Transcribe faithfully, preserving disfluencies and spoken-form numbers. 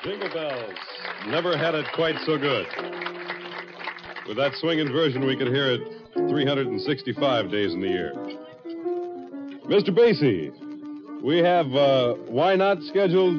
Jingle bells. Never had it quite so good. With that swinging version, we could hear it three hundred sixty-five days in the year. Mister Basie, we have uh, Why Not scheduled